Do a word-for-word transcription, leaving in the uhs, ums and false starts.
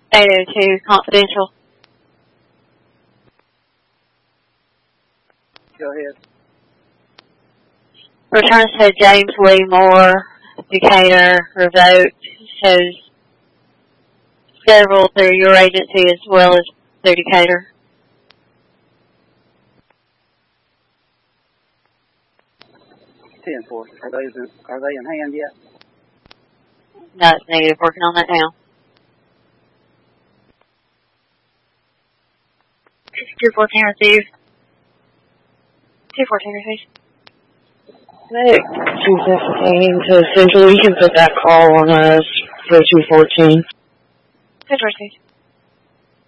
eight oh two, confidential. Go ahead. Return to James Lee Moore, Decatur, revoked. Shows several through your agency as well as through Decatur. ten four. Are they, in, are they in hand yet? No, it's negative. Working on that now. two fourteen received. two fourteen received. Nick, two fifteen to Central. You can put that call on us for two fourteen. two fourteen.